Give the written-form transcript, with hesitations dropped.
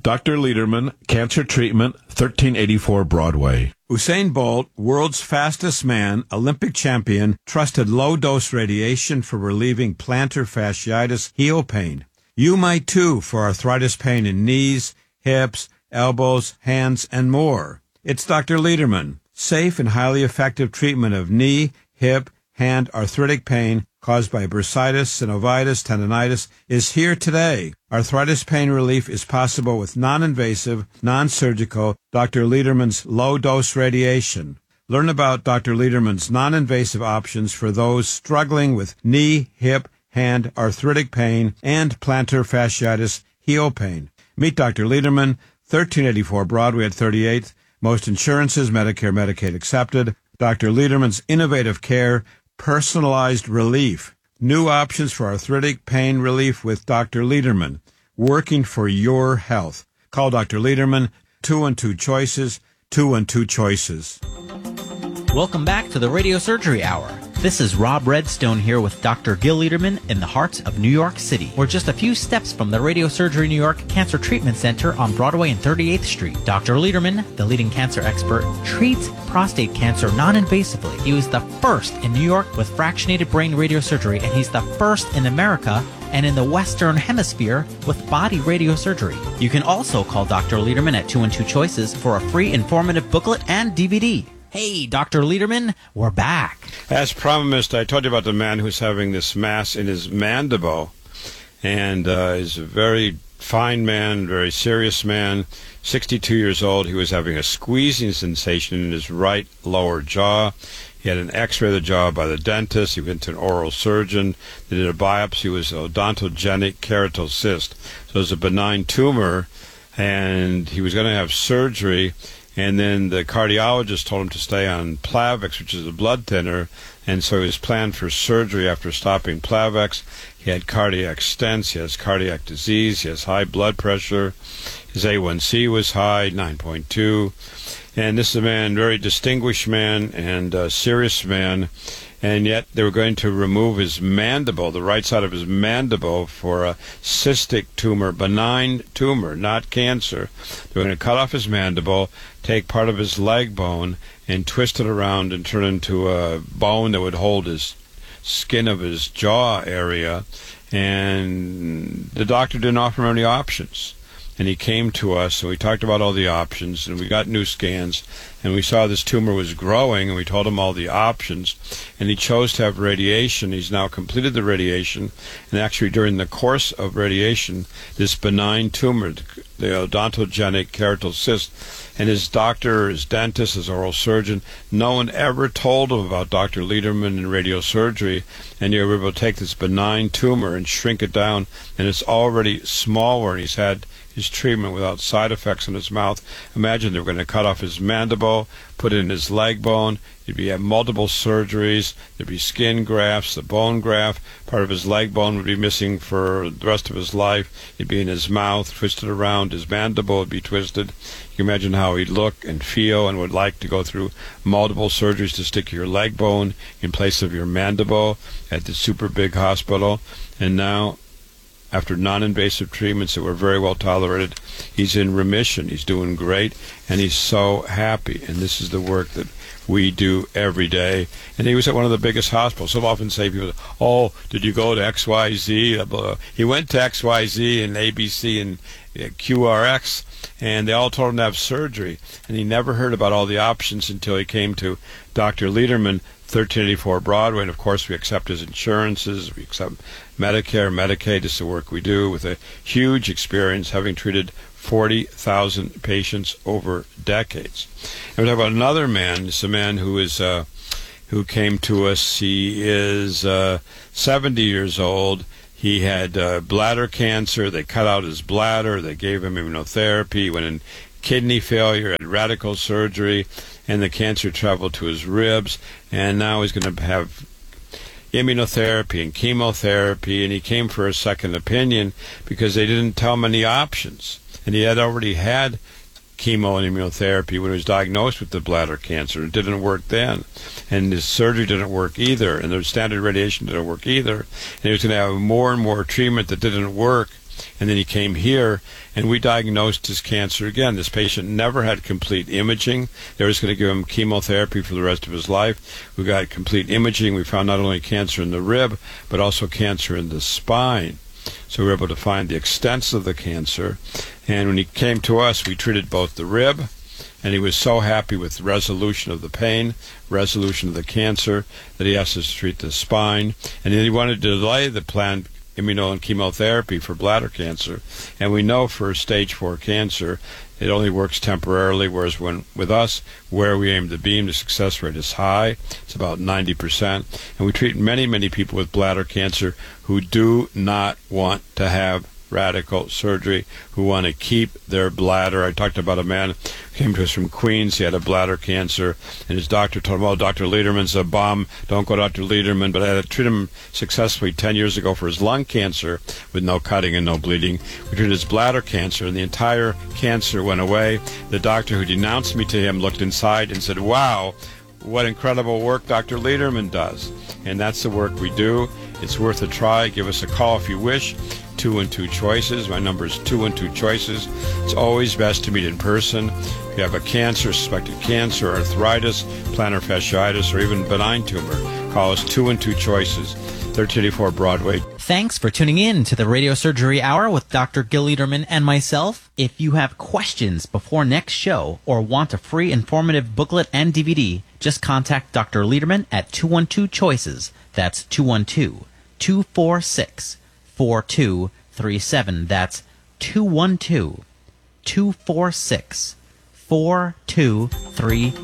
Dr. Lederman, Cancer Treatment, 1384 Broadway. Usain Bolt, world's fastest man, Olympic champion, trusted low-dose radiation for relieving plantar fasciitis heel pain. You might too for arthritis pain in knees, hips, elbows, hands, and more. It's Dr. Lederman. Safe and highly effective treatment of knee, hip, hand arthritic pain caused by bursitis, synovitis, tendonitis is here today. Arthritis pain relief is possible with non-invasive, non-surgical Dr. Lederman's low-dose radiation. Learn about Dr. Lederman's non-invasive options for those struggling with knee, hip, hand arthritic pain and plantar fasciitis heel pain. Meet Dr. Lederman, 1384 Broadway at 38th. Most insurances, Medicare, Medicaid accepted. Dr. Lederman's innovative care, personalized relief. New options for arthritic pain relief with Dr. Lederman. Working for your health. Call Dr. Lederman, 212 Choices, 212 Choices. Welcome back to the Radio Surgery Hour. This is Rob Redstone here with Dr. Gil Lederman in the heart of New York City. We're just a few steps from the Radio Surgery New York Cancer Treatment Center on Broadway and 38th Street. Dr. Lederman, the leading cancer expert, treats prostate cancer non-invasively. He was the first in New York with fractionated brain radiosurgery, and he's the first in America and in the Western Hemisphere with body radiosurgery. You can also call Dr. Lederman at 212 Choices for a free informative booklet and DVD. Hey, Dr. Lederman, we're back. As promised, I told you about the man who's having this mass in his mandible, and is a very fine man, very serious man, 62 years old. He was having a squeezing sensation in his right lower jaw. He had an x-ray of the jaw by the dentist. He went to an oral surgeon. They did a biopsy. It was odontogenic keratocyst. So it was a benign tumor, and he was going to have surgery. And then the cardiologist told him to stay on Plavix, which is a blood thinner, and so he was planned for surgery after stopping Plavix. He had cardiac stents, he has cardiac disease, he has high blood pressure, his A1C was high, 9.2, and this is a man, very distinguished man and a serious man, and yet they were going to remove his mandible, the right side of his mandible, for a cystic tumor, benign tumor, not cancer. They were going to cut off his mandible, take part of his leg bone, and twist it around and turn it into a bone that would hold his skin of his jaw area. And the doctor didn't offer him any options. And he came to us, and we talked about all the options, and we got new scans, and we saw this tumor was growing, and we told him all the options, and he chose to have radiation. He's now completed the radiation, and actually during the course of radiation, this benign tumor, the odontogenic keratocyst, and his doctor, his dentist, his oral surgeon, no one ever told him about Dr. Lederman and radiosurgery, and you were able to take this benign tumor and shrink it down, and it's already smaller, and he's had his treatment without side effects in his mouth. Imagine they were going to cut off his mandible, put it in his leg bone. He'd be have multiple surgeries. There'd be skin grafts, the bone graft. Part of his leg bone would be missing for the rest of his life. It'd be in his mouth, twisted around. His mandible would be twisted. You can imagine how he'd look and feel and would like to go through multiple surgeries to stick your leg bone in place of your mandible at the super big hospital. And now, after non-invasive treatments that were very well tolerated, he's in remission. He's doing great, and he's so happy. And this is the work that we do every day. And he was at one of the biggest hospitals. So often say people, oh, did you go to XYZ? He went to XYZ and ABC and QRX, and they all told him to have surgery. And he never heard about all the options until he came to Dr. Lederman, 1384 Broadway, and of course we accept his insurances, we accept Medicare, Medicaid. This is the work we do with a huge experience, having treated 40,000 patients over decades. And we talk about another man. This is a man who came to us. He is 70 years old. He had bladder cancer. They cut out his bladder. They gave him immunotherapy. He went in kidney failure, had radical surgery, and the cancer traveled to his ribs, and now he's going to have immunotherapy and chemotherapy, and he came for a second opinion because they didn't tell him any options. And he had already had chemo and immunotherapy when he was diagnosed with the bladder cancer. It didn't work then, and his surgery didn't work either, and the standard radiation didn't work either, and he was going to have more and more treatment that didn't work. and then he came here, and we diagnosed his cancer again. This patient never had complete imaging. They were just going to give him chemotherapy for the rest of his life. We got complete imaging. We found not only cancer in the rib, but also cancer in the spine. So we were able to find the extents of the cancer. And when he came to us, we treated both the rib, and he was so happy with the resolution of the pain, resolution of the cancer, that he asked us to treat the spine. And then he wanted to delay the planned immuno and chemotherapy for bladder cancer. And we know for stage 4 cancer, it only works temporarily, whereas with us, where we aim to beam, the success rate is high. It's about 90%. And we treat many, many people with bladder cancer who do not want to have radical surgery, who want to keep their bladder. I talked about a man who came to us from Queens. He had a bladder cancer, and his doctor told him, "Oh, Dr. Lederman's a bum. Don't go to Dr. Lederman." But I had to treat him successfully 10 years ago for his lung cancer with no cutting and no bleeding. We treated his bladder cancer, and the entire cancer went away. The doctor who denounced me to him looked inside and said, "Wow, what incredible work Dr. Lederman does." And that's the work we do. It's worth a try. Give us a call if you wish. 212 Choices. My number is 212 Choices. It's always best to meet in person. If you have a cancer, suspected cancer, arthritis, plantar fasciitis, or even benign tumor, call us 212 Choices, 1384 Broadway. Thanks for tuning in to the Radio Surgery Hour with Dr. Gil Lederman and myself. If you have questions before next show or want a free informative booklet and DVD, just contact Dr. Lederman at 212 Choices. That's 212-246-4237. That's 212-246-4237.